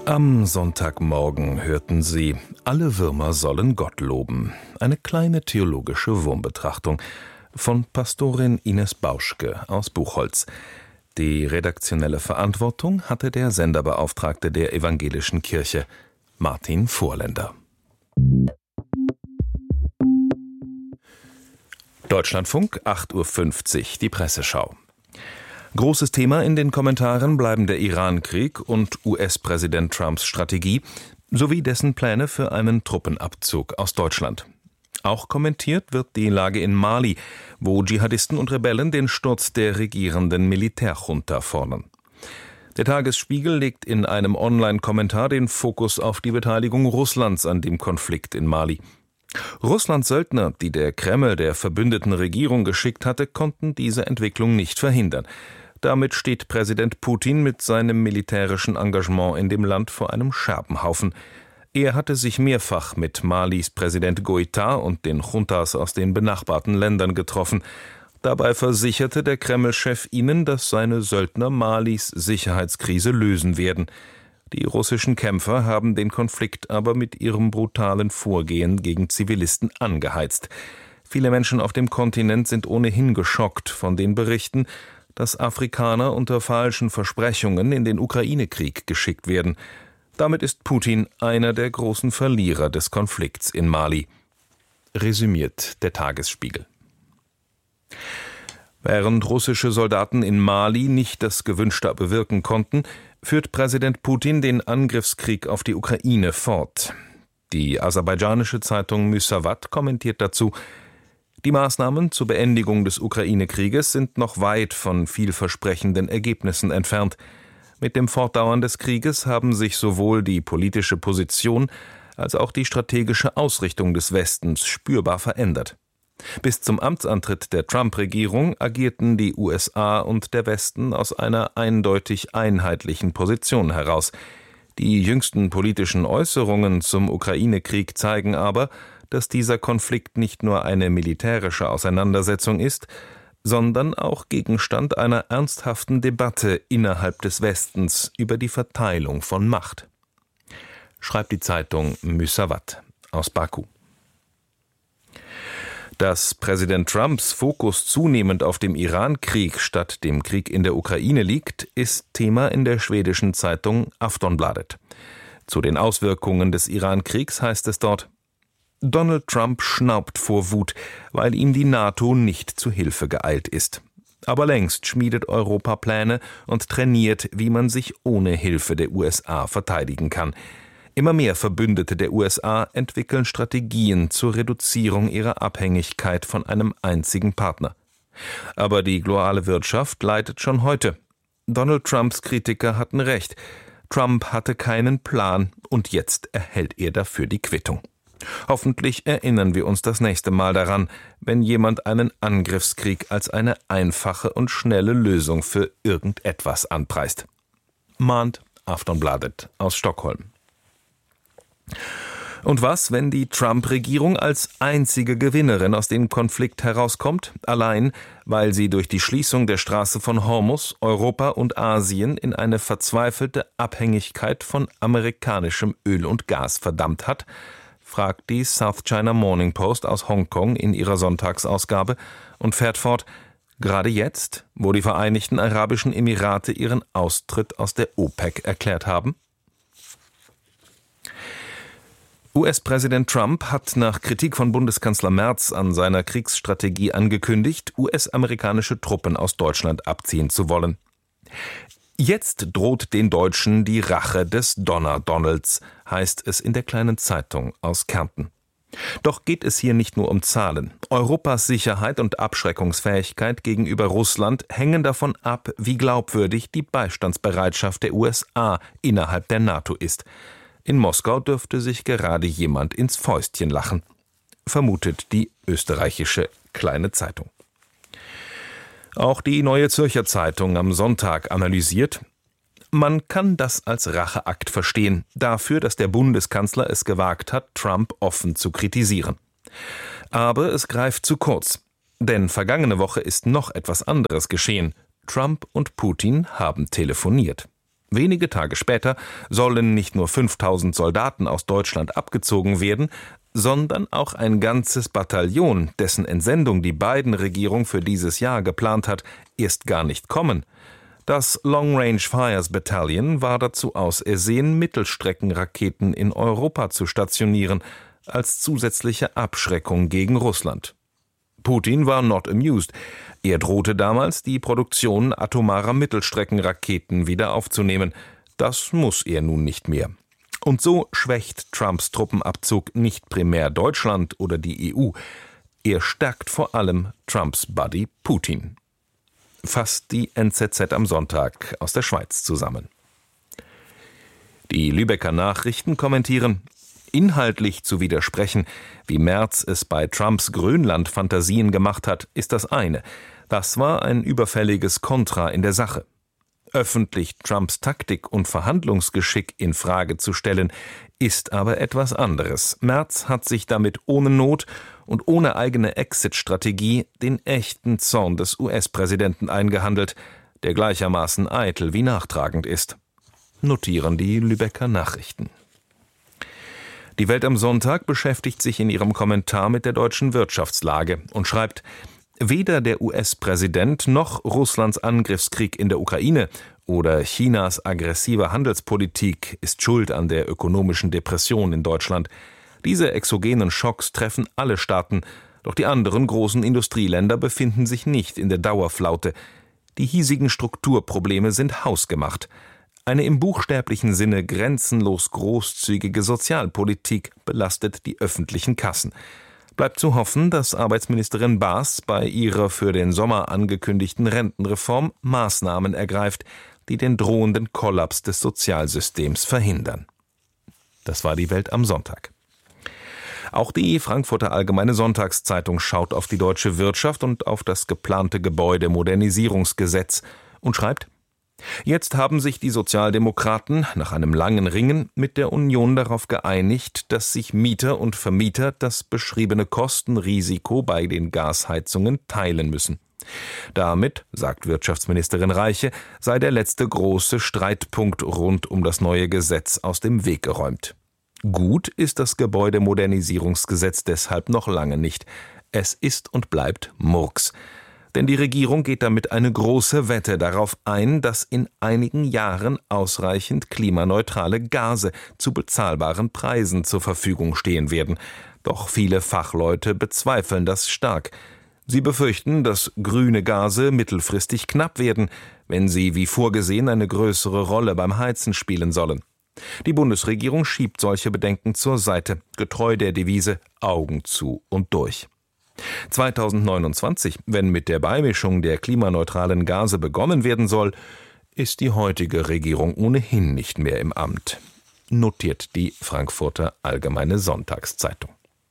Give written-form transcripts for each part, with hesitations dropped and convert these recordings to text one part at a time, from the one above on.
Am Sonntagmorgen hörten Sie, alle Würmer sollen Gott loben. Eine kleine theologische Wurmbetrachtung von Pastorin Ines Bauschke aus Buchholz. Die redaktionelle Verantwortung hatte der Senderbeauftragte der Evangelischen Kirche, Martin Vorländer. Deutschlandfunk, 8:50 Uhr, die Presseschau. Großes Thema in den Kommentaren bleiben der Iran-Krieg und US-Präsident Trumps Strategie sowie dessen Pläne für einen Truppenabzug aus Deutschland. Auch kommentiert wird die Lage in Mali, wo Dschihadisten und Rebellen den Sturz der regierenden Militärjunta fordern. Der Tagesspiegel legt in einem Online-Kommentar den Fokus auf die Beteiligung Russlands an dem Konflikt in Mali. Russlands Söldner, die der Kreml der verbündeten Regierung geschickt hatte, konnten diese Entwicklung nicht verhindern. Damit steht Präsident Putin mit seinem militärischen Engagement in dem Land vor einem Scherbenhaufen. Er hatte sich mehrfach mit Malis Präsident Goïta und den Juntas aus den benachbarten Ländern getroffen. Dabei versicherte der Kreml-Chef ihnen, dass seine Söldner Malis Sicherheitskrise lösen werden. Die russischen Kämpfer haben den Konflikt aber mit ihrem brutalen Vorgehen gegen Zivilisten angeheizt. Viele Menschen auf dem Kontinent sind ohnehin geschockt von den Berichten, dass Afrikaner unter falschen Versprechungen in den Ukraine-Krieg geschickt werden. Damit ist Putin einer der großen Verlierer des Konflikts in Mali. Resümiert der Tagesspiegel. Während russische Soldaten in Mali nicht das Gewünschte bewirken konnten, führt Präsident Putin den Angriffskrieg auf die Ukraine fort. Die aserbaidschanische Zeitung Müsavat kommentiert dazu: Die Maßnahmen zur Beendigung des Ukraine-Krieges sind noch weit von vielversprechenden Ergebnissen entfernt. Mit dem Fortdauern des Krieges haben sich sowohl die politische Position als auch die strategische Ausrichtung des Westens spürbar verändert. Bis zum Amtsantritt der Trump-Regierung agierten die USA und der Westen aus einer eindeutig einheitlichen Position heraus. Die jüngsten politischen Äußerungen zum Ukraine-Krieg zeigen aber, dass dieser Konflikt nicht nur eine militärische Auseinandersetzung ist, sondern auch Gegenstand einer ernsthaften Debatte innerhalb des Westens über die Verteilung von Macht. Schreibt die Zeitung Müsavat aus Baku. Dass Präsident Trumps Fokus zunehmend auf dem Iran-Krieg statt dem Krieg in der Ukraine liegt, ist Thema in der schwedischen Zeitung Aftonbladet. Zu den Auswirkungen des Iran-Kriegs heißt es dort: Donald Trump schnaubt vor Wut, weil ihm die NATO nicht zu Hilfe geeilt ist. Aber längst schmiedet Europa Pläne und trainiert, wie man sich ohne Hilfe der USA verteidigen kann. Immer mehr Verbündete der USA entwickeln Strategien zur Reduzierung ihrer Abhängigkeit von einem einzigen Partner. Aber die globale Wirtschaft leidet schon heute. Donald Trumps Kritiker hatten recht. Trump hatte keinen Plan und jetzt erhält er dafür die Quittung. Hoffentlich erinnern wir uns das nächste Mal daran, wenn jemand einen Angriffskrieg als eine einfache und schnelle Lösung für irgendetwas anpreist. Mahnt Aftonbladet aus Stockholm. Und was, wenn die Trump-Regierung als einzige Gewinnerin aus dem Konflikt herauskommt, allein weil sie durch die Schließung der Straße von Hormuz Europa und Asien in eine verzweifelte Abhängigkeit von amerikanischem Öl und Gas verdammt hat, fragt die South China Morning Post aus Hongkong in ihrer Sonntagsausgabe und fährt fort: Gerade jetzt, wo die Vereinigten Arabischen Emirate ihren Austritt aus der OPEC erklärt haben? US-Präsident Trump hat nach Kritik von Bundeskanzler Merz an seiner Kriegsstrategie angekündigt, US-amerikanische Truppen aus Deutschland abziehen zu wollen. Jetzt droht den Deutschen die Rache des Donner-Donalds, heißt es in der kleinen Zeitung aus Kärnten. Doch geht es hier nicht nur um Zahlen. Europas Sicherheit und Abschreckungsfähigkeit gegenüber Russland hängen davon ab, wie glaubwürdig die Beistandsbereitschaft der USA innerhalb der NATO ist. In Moskau dürfte sich gerade jemand ins Fäustchen lachen, vermutet die österreichische kleine Zeitung. Auch die Neue Zürcher Zeitung am Sonntag analysiert: Man kann das als Racheakt verstehen, dafür, dass der Bundeskanzler es gewagt hat, Trump offen zu kritisieren. Aber es greift zu kurz, denn vergangene Woche ist noch etwas anderes geschehen. Trump und Putin haben telefoniert. Wenige Tage später sollen nicht nur 5000 Soldaten aus Deutschland abgezogen werden, sondern auch ein ganzes Bataillon, dessen Entsendung die Biden-Regierung für dieses Jahr geplant hat, erst gar nicht kommen. Das Long Range Fires Battalion war dazu ausersehen, Mittelstreckenraketen in Europa zu stationieren, als zusätzliche Abschreckung gegen Russland. Putin war not amused. Er drohte damals, die Produktion atomarer Mittelstreckenraketen wieder aufzunehmen. Das muss er nun nicht mehr. Und so schwächt Trumps Truppenabzug nicht primär Deutschland oder die EU. Er stärkt vor allem Trumps Buddy Putin. Fasst die NZZ am Sonntag aus der Schweiz zusammen. Die Lübecker Nachrichten kommentieren: Inhaltlich zu widersprechen, wie Merz es bei Trumps Grönland-Fantasien gemacht hat, ist das eine. Das war ein überfälliges Kontra in der Sache. Öffentlich Trumps Taktik und Verhandlungsgeschick in Frage zu stellen, ist aber etwas anderes. Merz hat sich damit ohne Not und ohne eigene Exit-Strategie den echten Zorn des US-Präsidenten eingehandelt, der gleichermaßen eitel wie nachtragend ist. Notieren die Lübecker Nachrichten. Die Welt am Sonntag beschäftigt sich in ihrem Kommentar mit der deutschen Wirtschaftslage und schreibt: Weder der US-Präsident noch Russlands Angriffskrieg in der Ukraine oder Chinas aggressive Handelspolitik ist schuld an der ökonomischen Depression in Deutschland. Diese exogenen Schocks treffen alle Staaten, doch die anderen großen Industrieländer befinden sich nicht in der Dauerflaute. Die hiesigen Strukturprobleme sind hausgemacht. Eine im buchstäblichen Sinne grenzenlos großzügige Sozialpolitik belastet die öffentlichen Kassen. Bleibt zu hoffen, dass Arbeitsministerin Baas bei ihrer für den Sommer angekündigten Rentenreform Maßnahmen ergreift, die den drohenden Kollaps des Sozialsystems verhindern. Das war die Welt am Sonntag. Auch die Frankfurter Allgemeine Sonntagszeitung schaut auf die deutsche Wirtschaft und auf das geplante Gebäudemodernisierungsgesetz und schreibt: Jetzt haben sich die Sozialdemokraten nach einem langen Ringen mit der Union darauf geeinigt, dass sich Mieter und Vermieter das beschriebene Kostenrisiko bei den Gasheizungen teilen müssen. Damit, sagt Wirtschaftsministerin Reiche, sei der letzte große Streitpunkt rund um das neue Gesetz aus dem Weg geräumt. Gut ist das Gebäudemodernisierungsgesetz deshalb noch lange nicht. Es ist und bleibt Murks. Denn die Regierung geht damit eine große Wette darauf ein, dass in einigen Jahren ausreichend klimaneutrale Gase zu bezahlbaren Preisen zur Verfügung stehen werden. Doch viele Fachleute bezweifeln das stark. Sie befürchten, dass grüne Gase mittelfristig knapp werden, wenn sie wie vorgesehen eine größere Rolle beim Heizen spielen sollen. Die Bundesregierung schiebt solche Bedenken zur Seite, getreu der Devise Augen zu und durch. 2029, wenn mit der Beimischung der klimaneutralen Gase begonnen werden soll, ist die heutige Regierung ohnehin nicht mehr im Amt, notiert die Frankfurter Allgemeine Sonntagszeitung.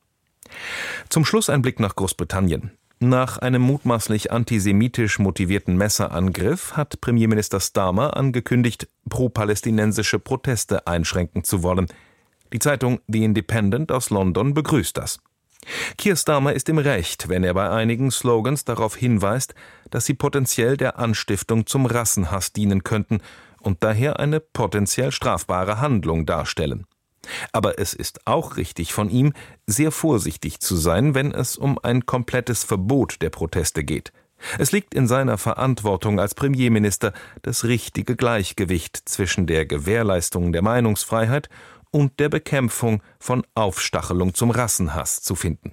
Zum Schluss ein Blick nach Großbritannien. Nach einem mutmaßlich antisemitisch motivierten Messerangriff hat Premierminister Starmer angekündigt, pro-palästinensische Proteste einschränken zu wollen. Die Zeitung The Independent aus London begrüßt das. Keir Starmer ist im Recht, wenn er bei einigen Slogans darauf hinweist, dass sie potenziell der Anstiftung zum Rassenhass dienen könnten und daher eine potenziell strafbare Handlung darstellen. Aber es ist auch richtig von ihm, sehr vorsichtig zu sein, wenn es um ein komplettes Verbot der Proteste geht. Es liegt in seiner Verantwortung als Premierminister, das richtige Gleichgewicht zwischen der Gewährleistung der Meinungsfreiheit und der Bekämpfung von Aufstachelung zum Rassenhass zu finden.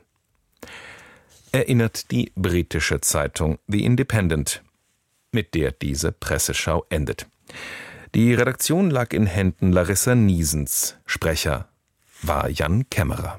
Erinnert die britische Zeitung The Independent, mit der diese Presseschau endet. Die Redaktion lag in Händen Larissa Niesens. Sprecher war Jan Kämmerer.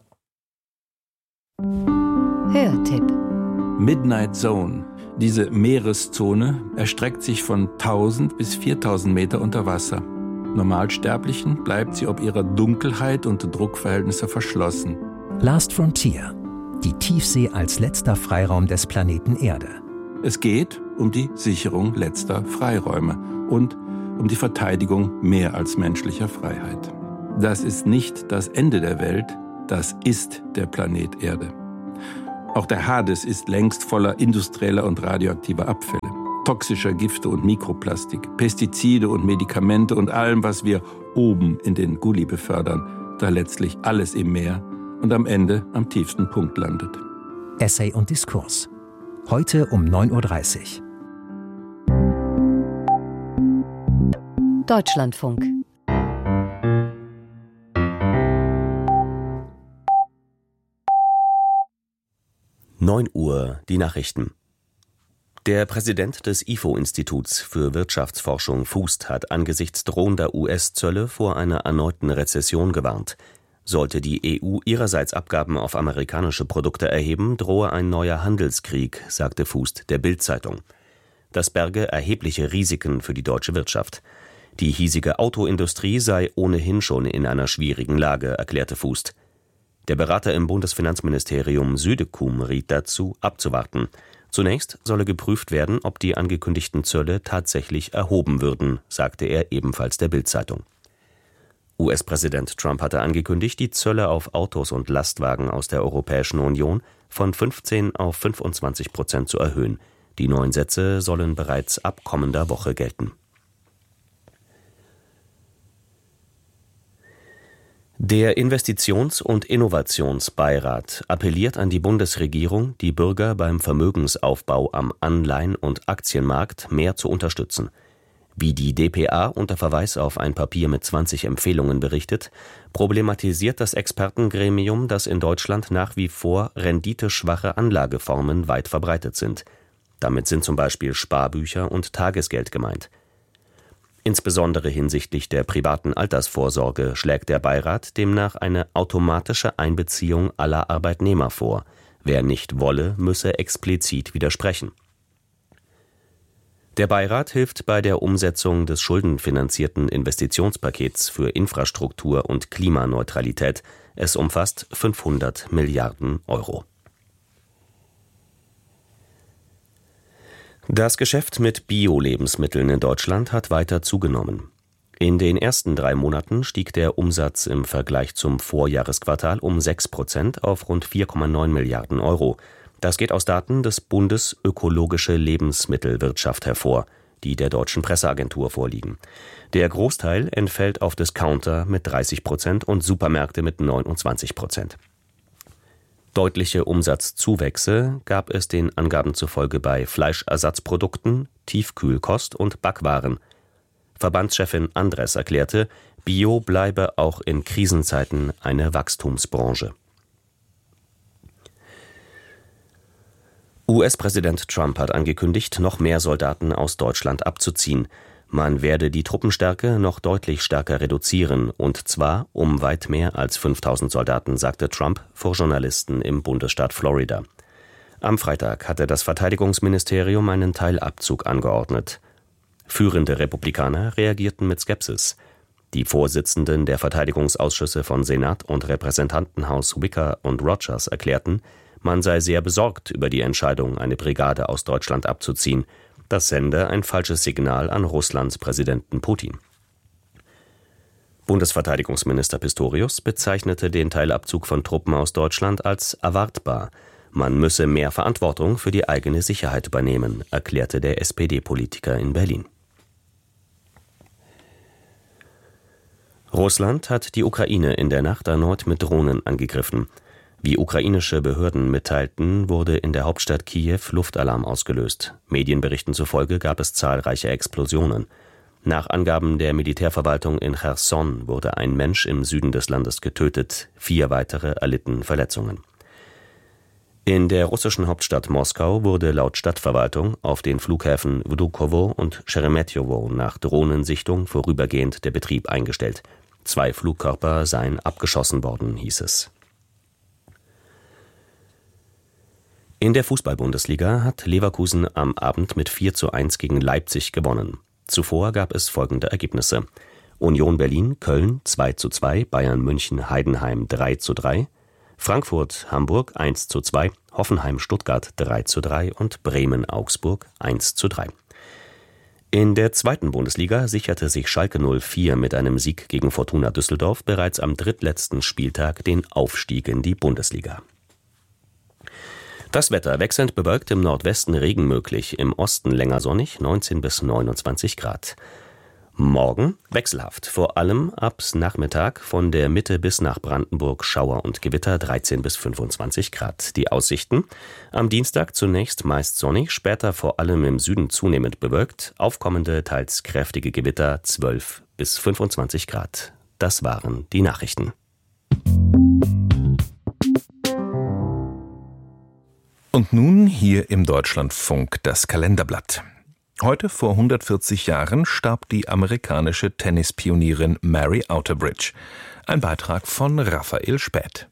Hörtipp: Midnight Zone. Diese Meereszone erstreckt sich von 1000 bis 4000 Meter unter Wasser. Normalsterblichen bleibt sie ob ihrer Dunkelheit und Druckverhältnisse verschlossen. Last Frontier. Die Tiefsee als letzter Freiraum des Planeten Erde. Es geht um die Sicherung letzter Freiräume und um die Verteidigung mehr als menschlicher Freiheit. Das ist nicht das Ende der Welt, das ist der Planet Erde. Auch der Hades ist längst voller industrieller und radioaktiver Abfälle. toxischer Gifte und Mikroplastik, Pestizide und Medikamente und allem, was wir oben in den Gully befördern, da letztlich alles im Meer und am Ende am tiefsten Punkt landet. Essay und Diskurs. Heute um 9:30 Uhr. Deutschlandfunk. Uhr, die Nachrichten. Der Präsident des IFO-Instituts für Wirtschaftsforschung FUST hat angesichts drohender US-Zölle vor einer erneuten Rezession gewarnt. Sollte die EU ihrerseits Abgaben auf amerikanische Produkte erheben, drohe ein neuer Handelskrieg, sagte FUST der Bild-Zeitung. Das berge erhebliche Risiken für die deutsche Wirtschaft. Die hiesige Autoindustrie sei ohnehin schon in einer schwierigen Lage, erklärte FUST. Der Berater im Bundesfinanzministerium Südekum riet dazu, abzuwarten. Zunächst solle geprüft werden, ob die angekündigten Zölle tatsächlich erhoben würden, sagte er ebenfalls der Bild-Zeitung. US-Präsident Trump hatte angekündigt, die Zölle auf Autos und Lastwagen aus der Europäischen Union von 15 auf 25% zu erhöhen. Die neuen Sätze sollen bereits ab kommender Woche gelten. Der Investitions- und Innovationsbeirat appelliert an die Bundesregierung, die Bürger beim Vermögensaufbau am Anleihen- und Aktienmarkt mehr zu unterstützen. Wie die dpa unter Verweis auf ein Papier mit 20 Empfehlungen berichtet, problematisiert das Expertengremium, dass in Deutschland nach wie vor renditeschwache Anlageformen weit verbreitet sind. Damit sind zum Beispiel Sparbücher und Tagesgeld gemeint. Insbesondere hinsichtlich der privaten Altersvorsorge schlägt der Beirat demnach eine automatische Einbeziehung aller Arbeitnehmer vor. Wer nicht wolle, müsse explizit widersprechen. Der Beirat hilft bei der Umsetzung des schuldenfinanzierten Investitionspakets für Infrastruktur und Klimaneutralität. Es umfasst 500 Milliarden Euro. Das Geschäft mit Bio-Lebensmitteln in Deutschland hat weiter zugenommen. In den ersten 3 Monaten stieg der Umsatz im Vergleich zum Vorjahresquartal um 6% auf rund 4,9 Milliarden Euro. Das geht aus Daten des Bundes Ökologische Lebensmittelwirtschaft hervor, die der Deutschen Presseagentur vorliegen. Der Großteil entfällt auf Discounter mit 30% und Supermärkte mit 29%. Deutliche Umsatzzuwächse gab es den Angaben zufolge bei Fleischersatzprodukten, Tiefkühlkost und Backwaren. Verbandschefin Andres erklärte, Bio bleibe auch in Krisenzeiten eine Wachstumsbranche. US-Präsident Trump hat angekündigt, noch mehr Soldaten aus Deutschland abzuziehen. Man werde die Truppenstärke noch deutlich stärker reduzieren, und zwar um weit mehr als 5000 Soldaten, sagte Trump vor Journalisten im Bundesstaat Florida. Am Freitag hatte das Verteidigungsministerium einen Teilabzug angeordnet. Führende Republikaner reagierten mit Skepsis. Die Vorsitzenden der Verteidigungsausschüsse von Senat und Repräsentantenhaus Wicker und Rogers erklärten, man sei sehr besorgt über die Entscheidung, eine Brigade aus Deutschland abzuziehen. Das sende ein falsches Signal an Russlands Präsidenten Putin. Bundesverteidigungsminister Pistorius bezeichnete den Teilabzug von Truppen aus Deutschland als erwartbar. Man müsse mehr Verantwortung für die eigene Sicherheit übernehmen, erklärte der SPD-Politiker in Berlin. Russland hat die Ukraine in der Nacht erneut mit Drohnen angegriffen. Wie ukrainische Behörden mitteilten, wurde in der Hauptstadt Kiew Luftalarm ausgelöst. Medienberichten zufolge gab es zahlreiche Explosionen. Nach Angaben der Militärverwaltung in Cherson wurde ein Mensch im Süden des Landes getötet, 4 weitere erlitten Verletzungen. In der russischen Hauptstadt Moskau wurde laut Stadtverwaltung auf den Flughäfen Vnukovo und Scheremetjewo nach Drohnensichtung vorübergehend der Betrieb eingestellt. 2 Flugkörper seien abgeschossen worden, hieß es. In der Fußball-Bundesliga hat Leverkusen am Abend mit 4:1 gegen Leipzig gewonnen. Zuvor gab es folgende Ergebnisse: Union Berlin, Köln 2:2, Bayern München, Heidenheim 3:3, Frankfurt, Hamburg 1:2, Hoffenheim, Stuttgart 3:3 und Bremen, Augsburg 1:3. In der zweiten Bundesliga sicherte sich Schalke 04 mit einem Sieg gegen Fortuna Düsseldorf bereits am drittletzten Spieltag den Aufstieg in die Bundesliga. Das Wetter: wechselnd bewölkt, im Nordwesten Regen möglich, im Osten länger sonnig, 19 bis 29 Grad. Morgen wechselhaft, vor allem ab Nachmittag von der Mitte bis nach Brandenburg Schauer und Gewitter, 13 bis 25 Grad. Die Aussichten: am Dienstag zunächst meist sonnig, später vor allem im Süden zunehmend bewölkt, aufkommende, teils kräftige Gewitter, 12 bis 25 Grad. Das waren die Nachrichten. Und nun hier im Deutschlandfunk das Kalenderblatt. Heute vor 140 Jahren starb die amerikanische Tennispionierin Mary Outerbridge. Ein Beitrag von Raphael Späth.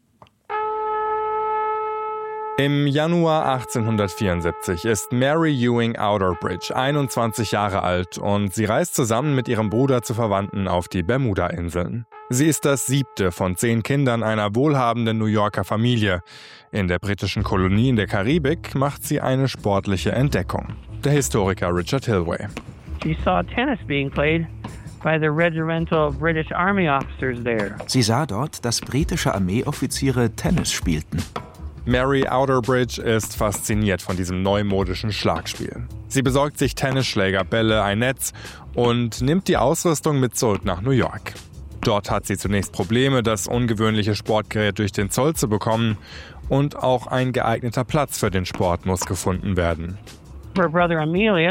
Im Januar 1874 ist Mary Ewing Outerbridge 21 Jahre alt und sie reist zusammen mit ihrem Bruder zu Verwandten auf die Bermuda-Inseln. Sie ist das 7. von 10 Kindern einer wohlhabenden New Yorker Familie. In der britischen Kolonie in der Karibik macht sie eine sportliche Entdeckung. Der Historiker Richard Hilway. She saw tennis being played by the regimental British Army officers there. Sie sah dort, dass britische Armeeoffiziere Tennis spielten. Mary Outerbridge ist fasziniert von diesem neumodischen Schlagspiel. Sie besorgt sich Tennisschläger, Bälle, ein Netz und nimmt die Ausrüstung mit zurück nach New York. Dort hat sie zunächst Probleme, das ungewöhnliche Sportgerät durch den Zoll zu bekommen, und auch ein geeigneter Platz für den Sport muss gefunden werden. Ihr Bruder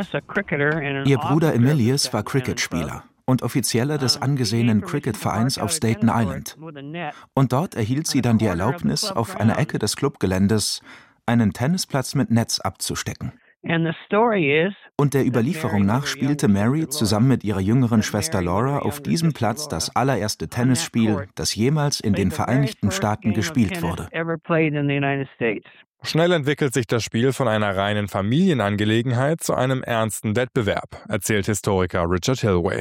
Emilius war Cricketspieler und Offizieller des angesehenen Cricketvereins auf Staten Island. Und dort erhielt sie dann die Erlaubnis, auf einer Ecke des Clubgeländes einen Tennisplatz mit Netz abzustecken. Und der Überlieferung nach spielte Mary zusammen mit ihrer jüngeren Schwester Laura auf diesem Platz das allererste Tennisspiel, das jemals in den Vereinigten Staaten gespielt wurde. Schnell entwickelt sich das Spiel von einer reinen Familienangelegenheit zu einem ernsten Wettbewerb, erzählt Historiker Richard Hilway.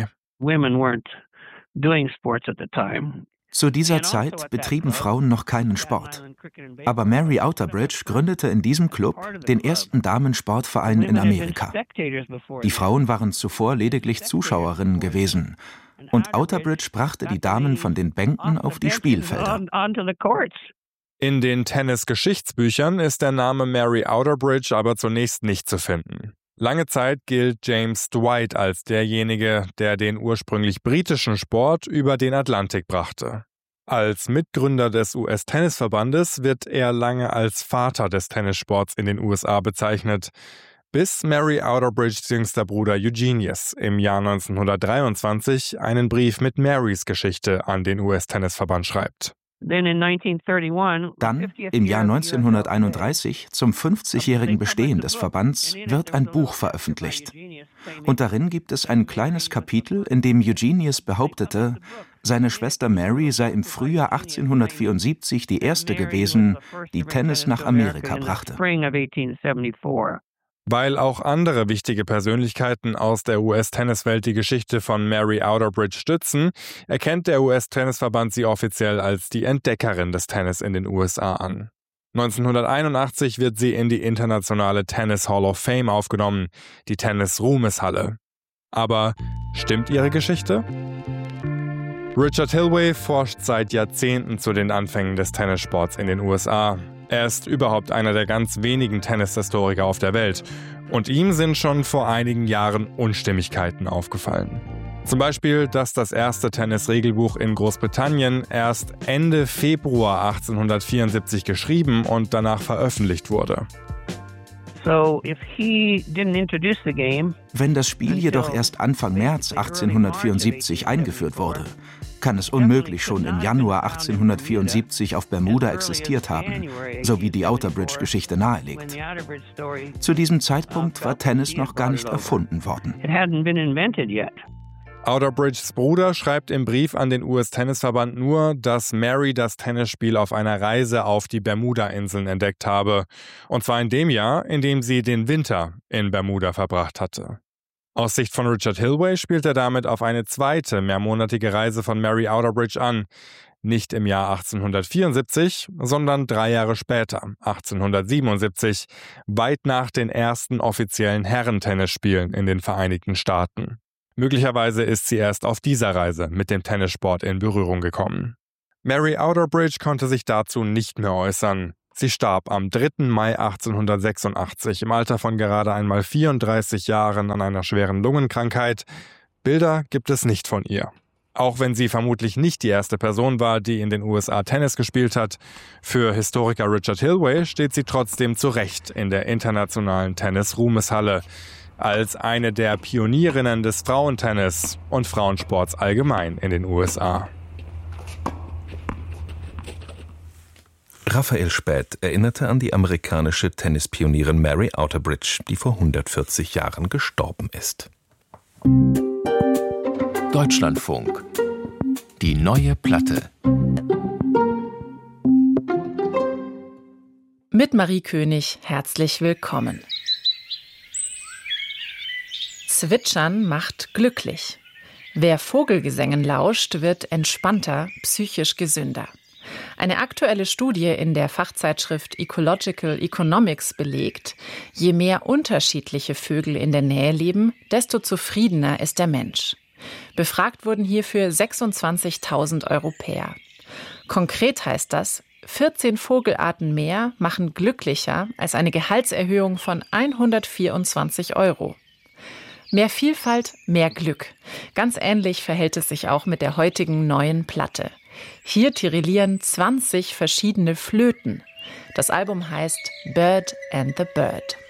Zu dieser Zeit betrieben Frauen noch keinen Sport. Aber Mary Outerbridge gründete in diesem Club den ersten Damensportverein in Amerika. Die Frauen waren zuvor lediglich Zuschauerinnen gewesen. Und Outerbridge brachte die Damen von den Bänken auf die Spielfelder. In den Tennis-Geschichtsbüchern ist der Name Mary Outerbridge aber zunächst nicht zu finden. Lange Zeit gilt James Dwight als derjenige, der den ursprünglich britischen Sport über den Atlantik brachte. Als Mitgründer des US-Tennisverbandes wird er lange als Vater des Tennissports in den USA bezeichnet, bis Mary Outerbridges jüngster Bruder Eugenius im Jahr 1923 einen Brief mit Marys Geschichte an den US-Tennisverband schreibt. Dann, im Jahr 1931, zum 50-jährigen Bestehen des Verbands, wird ein Buch veröffentlicht. Und darin gibt es ein kleines Kapitel, in dem Eugenius behauptete, seine Schwester Mary sei im Frühjahr 1874 die erste gewesen, die Tennis nach Amerika brachte. Weil auch andere wichtige Persönlichkeiten aus der US-Tenniswelt die Geschichte von Mary Outerbridge stützen, erkennt der US-Tennisverband sie offiziell als die Entdeckerin des Tennis in den USA an. 1981 wird sie in die internationale Tennis Hall of Fame aufgenommen, die Tennis-Ruhmeshalle. Aber stimmt ihre Geschichte? Richard Hilway forscht seit Jahrzehnten zu den Anfängen des Tennissports in den USA. Er ist überhaupt einer der ganz wenigen Tennishistoriker auf der Welt. Und ihm sind schon vor einigen Jahren Unstimmigkeiten aufgefallen. Zum Beispiel, dass das erste Tennisregelbuch in Großbritannien erst Ende Februar 1874 geschrieben und danach veröffentlicht wurde. Wenn das Spiel jedoch erst Anfang März 1874 eingeführt wurde, kann es unmöglich schon im Januar 1874 auf Bermuda existiert haben, so wie die Outerbridge-Geschichte nahelegt. Zu diesem Zeitpunkt war Tennis noch gar nicht erfunden worden. Outerbridges Bruder schreibt im Brief an den US-Tennisverband nur, dass Mary das Tennisspiel auf einer Reise auf die Bermuda-Inseln entdeckt habe. Und zwar in dem Jahr, in dem sie den Winter in Bermuda verbracht hatte. Aus Sicht von Richard Hilway spielt er damit auf eine zweite, mehrmonatige Reise von Mary Outerbridge an. Nicht im Jahr 1874, sondern 3 Jahre später, 1877, weit nach den ersten offiziellen Herrentennisspielen in den Vereinigten Staaten. Möglicherweise ist sie erst auf dieser Reise mit dem Tennissport in Berührung gekommen. Mary Outerbridge konnte sich dazu nicht mehr äußern. Sie starb am 3. Mai 1886 im Alter von gerade einmal 34 Jahren an einer schweren Lungenkrankheit. Bilder gibt es nicht von ihr. Auch wenn sie vermutlich nicht die erste Person war, die in den USA Tennis gespielt hat, für Historiker Richard Hilway steht sie trotzdem zu Recht in der internationalen Tennis-Ruhmeshalle als eine der Pionierinnen des Frauentennis und Frauensports allgemein in den USA. Raphael Späth erinnerte an die amerikanische Tennispionierin Mary Outerbridge, die vor 140 Jahren gestorben ist. Deutschlandfunk. Die neue Platte. Mit Marie König herzlich willkommen. Zwitschern macht glücklich. Wer Vogelgesängen lauscht, wird entspannter, psychisch gesünder. Eine aktuelle Studie in der Fachzeitschrift Ecological Economics belegt, je mehr unterschiedliche Vögel in der Nähe leben, desto zufriedener ist der Mensch. Befragt wurden hierfür 26.000 Europäer. Konkret heißt das, 14 Vogelarten mehr machen glücklicher als eine Gehaltserhöhung von 124 €. Mehr Vielfalt, mehr Glück. Ganz ähnlich verhält es sich auch mit der heutigen neuen Platte. Hier tirillieren 20 verschiedene Flöten. Das Album heißt Bird and the Bird.